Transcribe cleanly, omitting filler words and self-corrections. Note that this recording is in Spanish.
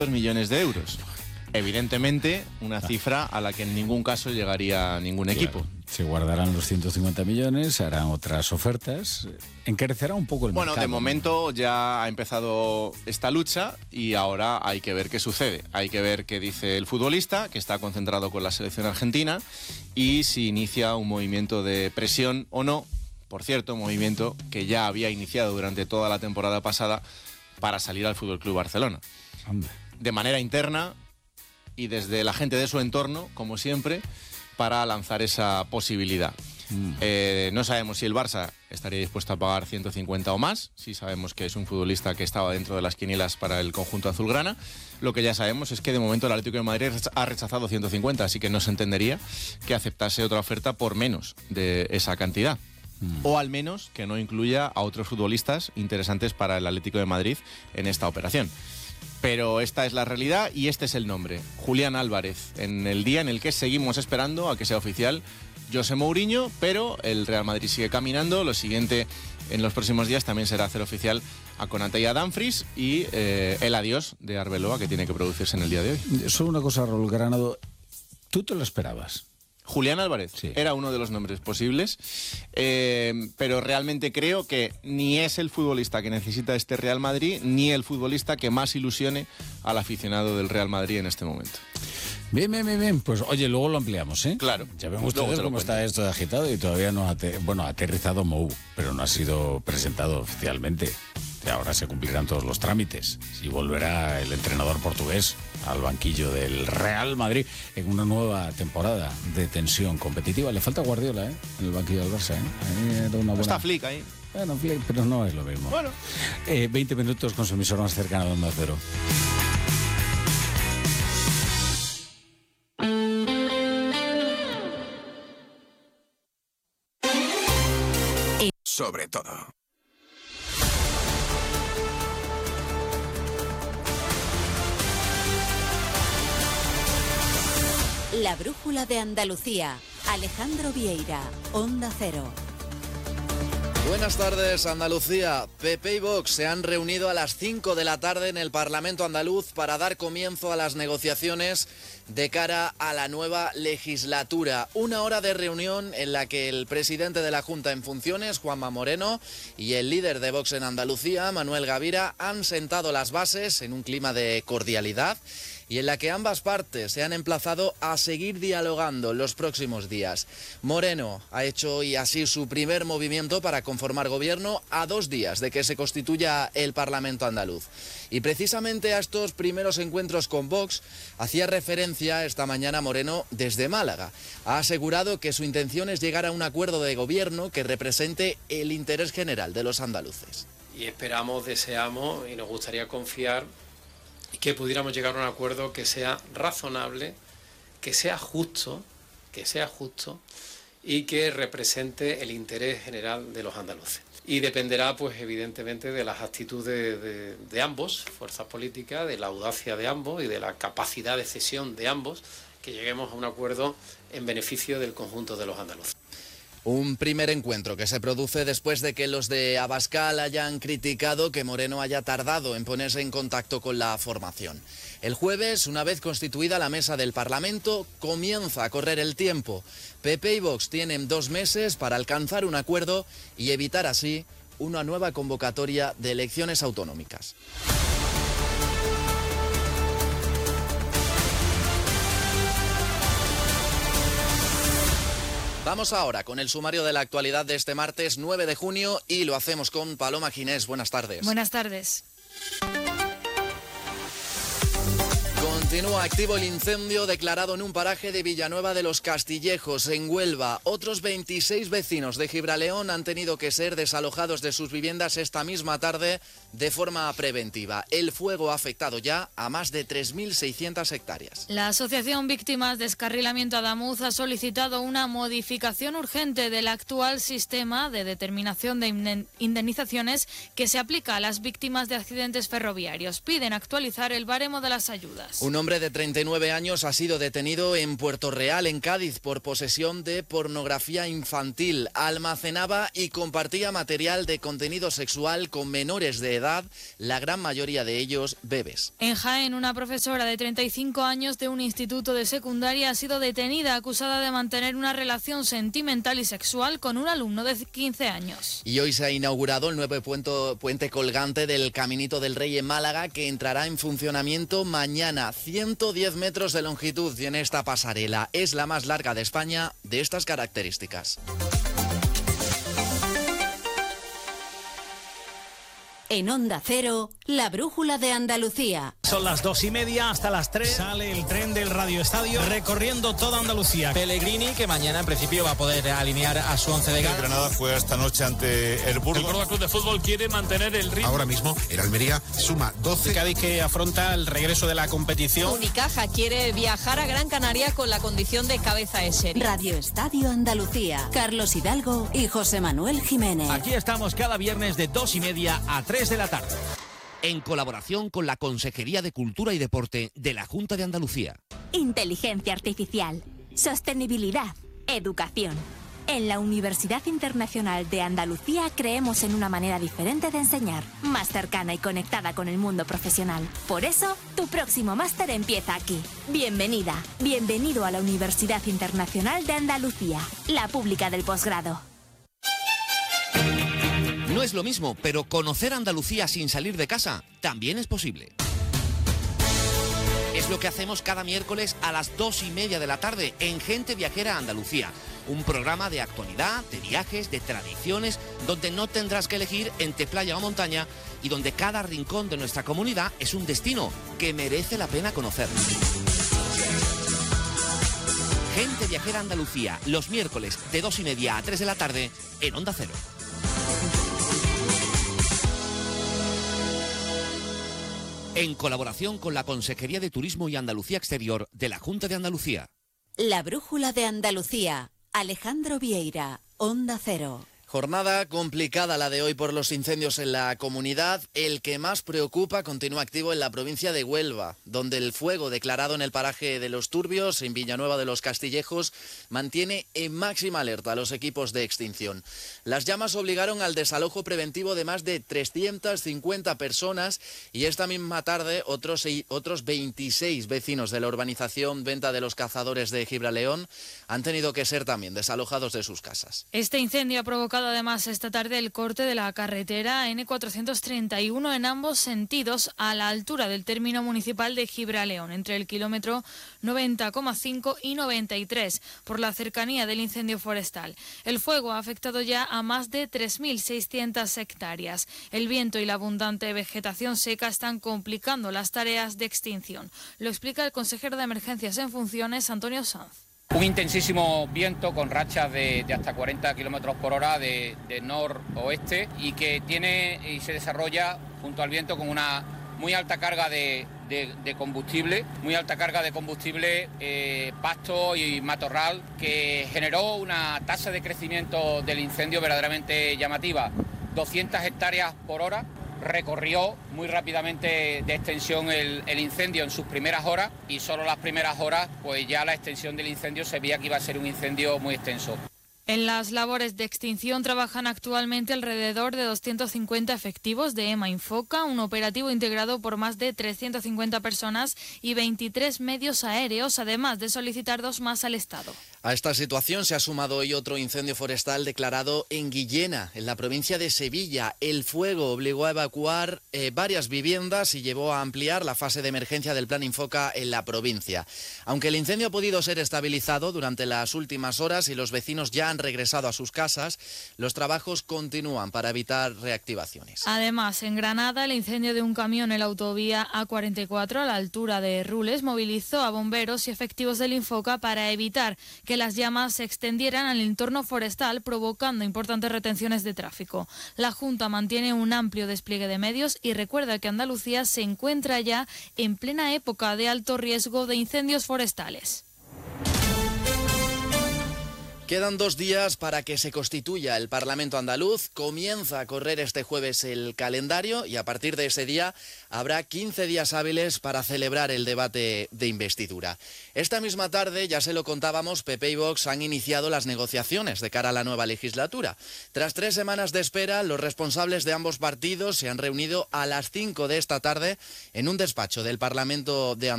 millones de euros. Evidentemente, una cifra a la que en ningún caso llegaría ningún equipo. Se guardarán los 150 millones, harán otras ofertas, encarecerá un poco el mercado. Bueno, de momento ya ha empezado esta lucha y ahora hay que ver qué sucede. Hay que ver qué dice el futbolista, que está concentrado con la selección argentina, y si inicia un movimiento de presión o no. Por cierto, movimiento que ya había iniciado durante toda la temporada pasada para salir al FC Barcelona. Anda. De manera interna y desde la gente de su entorno, como siempre, para lanzar esa posibilidad. No sabemos si el Barça estaría dispuesto a pagar 150 o más. Sí sabemos que es un futbolista que estaba dentro de las quinielas para el conjunto azulgrana. Lo que ya sabemos es que de momento el Atlético de Madrid ha rechazado 150, así que no se entendería que aceptase otra oferta por menos de esa cantidad. O al menos que no incluya a otros futbolistas interesantes para el Atlético de Madrid en esta operación. Pero esta es la realidad y este es el nombre, Julián Álvarez, en el día en el que seguimos esperando a que sea oficial José Mourinho, pero el Real Madrid sigue caminando. Lo siguiente en los próximos días también será hacer oficial a Konaté y a Dumfries y el adiós de Arbeloa, que tiene que producirse en el día de hoy. Solo una cosa, Raúl Granado, ¿tú te lo esperabas? Julián Álvarez Sí. Era uno de los nombres posibles, pero realmente creo que ni es el futbolista que necesita este Real Madrid, ni el futbolista que más ilusione al aficionado del Real Madrid en este momento. Bien. Pues oye, luego lo ampliamos, ¿eh? Claro. Ya ven Luego ustedes te lo cómo cuento. está esto de agitado y todavía no ha aterrizado Mou, pero no ha sido presentado oficialmente. Y ahora se cumplirán todos los trámites y volverá el entrenador portugués al banquillo del Real Madrid en una nueva temporada de tensión competitiva. Le falta Guardiola, ¿eh? En el banquillo del Barça, ¿eh? Ahí era una buena... Está Flick ahí. Bueno, Flick, pero no es lo mismo. Bueno. 20 minutos con su emisor más cercano de Onda Cero. Sobre todo. La brújula de Andalucía. Alejandro Vieira, Onda Cero. Buenas tardes, Andalucía. PP y Vox se han reunido a las 5 de la tarde en el Parlamento andaluz para dar comienzo a las negociaciones de cara a la nueva legislatura. Una hora de reunión en la que el presidente de la Junta en funciones, Juanma Moreno, y el líder de Vox en Andalucía, Manuel Gavira, han sentado las bases en un clima de cordialidad y en la que ambas partes se han emplazado a seguir dialogando los próximos días. Moreno ha hecho hoy así su primer movimiento para conformar gobierno a 2 días de que se constituya el Parlamento andaluz. Y precisamente a estos primeros encuentros con Vox hacía referencia esta mañana Moreno desde Málaga. Ha asegurado que su intención es llegar a un acuerdo de gobierno que represente el interés general de los andaluces. Y esperamos, deseamos y nos gustaría confiar que pudiéramos llegar a un acuerdo que sea razonable, que sea justo y que represente el interés general de los andaluces. Y dependerá, pues evidentemente, de las actitudes de ambos, fuerzas políticas, de la audacia de ambos y de la capacidad de cesión de ambos, que lleguemos a un acuerdo en beneficio del conjunto de los andaluces. Un primer encuentro que se produce después de que los de Abascal hayan criticado que Moreno haya tardado en ponerse en contacto con la formación. El jueves, una vez constituida la mesa del Parlamento, comienza a correr el tiempo. PP y Vox tienen 2 meses para alcanzar un acuerdo y evitar así una nueva convocatoria de elecciones autonómicas. Vamos ahora con el sumario de la actualidad de este martes 9 de junio y lo hacemos con Paloma Ginés. Buenas tardes. Buenas tardes. Continúa activo el incendio declarado en un paraje de Villanueva de los Castillejos, en Huelva. Otros 26 vecinos de Gibraleón han tenido que ser desalojados de sus viviendas esta misma tarde de forma preventiva. El fuego ha afectado ya a más de 3.600 hectáreas. La Asociación Víctimas de Descarrilamiento Adamuz ha solicitado una modificación urgente del actual sistema de determinación de indemnizaciones que se aplica a las víctimas de accidentes ferroviarios. Piden actualizar el baremo de las ayudas. Un hombre de 39 años ha sido detenido en Puerto Real, en Cádiz, por posesión de pornografía infantil. Almacenaba y compartía material de contenido sexual con menores de edad, la gran mayoría de ellos bebés. En Jaén, una profesora de 35 años de un instituto de secundaria ha sido detenida, acusada de mantener una relación sentimental y sexual con un alumno de 15 años. Y hoy se ha inaugurado el nuevo puente colgante del Caminito del Rey en Málaga, que entrará en funcionamiento mañana. 110 metros de longitud tiene esta pasarela. Es la más larga de España de estas características. En Onda Cero, la brújula de Andalucía. Son las 2:30, hasta las 3 sale el tren del Radio Estadio recorriendo toda Andalucía. Pellegrini, que mañana en principio va a poder alinear a su 11 de gala. El Granada juega esta noche ante el Burgos. El Córdoba Club de Fútbol quiere mantener el ritmo. Ahora mismo el Almería suma 12. El Cádiz, que afronta el regreso de la competición. Unicaja quiere viajar a Gran Canaria con la condición de cabeza de serie. Radio Estadio Andalucía. Carlos Hidalgo y José Manuel Jiménez. Aquí estamos cada viernes de 2:30 a 3 de la tarde. En colaboración con la Consejería de Cultura y Deporte de la Junta de Andalucía. Inteligencia artificial, sostenibilidad, educación. En la Universidad Internacional de Andalucía creemos en una manera diferente de enseñar, más cercana y conectada con el mundo profesional. Por eso, tu próximo máster empieza aquí. Bienvenida, bienvenido a la Universidad Internacional de Andalucía, la pública del posgrado. No es lo mismo, pero conocer Andalucía sin salir de casa también es posible. Es lo que hacemos cada miércoles a las 2:30 de la tarde en Gente Viajera Andalucía. Un programa de actualidad, de viajes, de tradiciones, donde no tendrás que elegir entre playa o montaña y donde cada rincón de nuestra comunidad es un destino que merece la pena conocer. Gente Viajera Andalucía, los miércoles de 2:30 a 3 de la tarde en Onda Cero. En colaboración con la Consejería de Turismo y Andalucía Exterior de la Junta de Andalucía. La brújula de Andalucía. Alejandro Vieira, Onda Cero. Jornada complicada la de hoy por los incendios en la comunidad. El que más preocupa continúa activo en la provincia de Huelva, donde el fuego declarado en el paraje de Los Turbios, en Villanueva de los Castillejos, mantiene en máxima alerta a los equipos de extinción. Las llamas obligaron al desalojo preventivo de más de 350 personas y esta misma tarde otros 26 vecinos de la urbanización Venta de los Cazadores de Gibraleón han tenido que ser también desalojados de sus casas. Este incendio ha provocado además esta tarde el corte de la carretera N431 en ambos sentidos a la altura del término municipal de Gibraleón, entre el kilómetro 90,5 y 93, por la cercanía del incendio forestal. El fuego ha afectado ya a más de 3.600 hectáreas. El viento y la abundante vegetación seca están complicando las tareas de extinción. Lo explica el consejero de Emergencias en funciones, Antonio Sanz. Un intensísimo viento con rachas de hasta 40 kilómetros por hora de noroeste y que tiene y se desarrolla junto al viento con una muy alta carga de combustible, pasto y matorral, que generó una tasa de crecimiento del incendio verdaderamente llamativa, 200 hectáreas por hora. Recorrió muy rápidamente de extensión el incendio en sus primeras horas y solo las primeras horas pues ya la extensión del incendio se veía que iba a ser un incendio muy extenso. En las labores de extinción trabajan actualmente alrededor de 250 efectivos de EMA Infoca, un operativo integrado por más de 350 personas y 23 medios aéreos, además de solicitar 2 más al Estado. A esta situación se ha sumado hoy otro incendio forestal declarado en Guillena, en la provincia de Sevilla. El fuego obligó a evacuar varias viviendas y llevó a ampliar la fase de emergencia del Plan Infoca en la provincia. Aunque el incendio ha podido ser estabilizado durante las últimas horas y los vecinos ya han regresado a sus casas, los trabajos continúan para evitar reactivaciones. Además, en Granada, el incendio de un camión en la autovía A44 a la altura de Rules movilizó a bomberos y efectivos del Infoca para evitar que las llamas se extendieran al entorno forestal, provocando importantes retenciones de tráfico. La Junta mantiene un amplio despliegue de medios y recuerda que Andalucía se encuentra ya en plena época de alto riesgo de incendios forestales. Quedan 2 días para que se constituya el Parlamento andaluz. Comienza a correr este jueves el calendario y a partir de ese día habrá 15 días hábiles para celebrar el debate de investidura. Esta misma tarde, ya se lo contábamos, PP y Vox han iniciado las negociaciones de cara a la nueva legislatura. Tras 3 semanas de espera, los responsables de ambos partidos se han reunido a las 5 de esta tarde en un despacho del Parlamento de Andalucía.